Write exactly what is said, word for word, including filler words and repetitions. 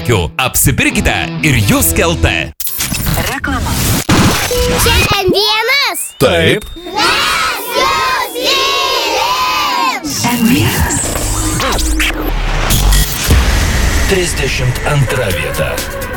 prekių. Apsipirkite ir jūs kelte. Reklama. Čia M vienas. Taip. Mes jūs mylim. M vienas. trisdešimt antra vieta.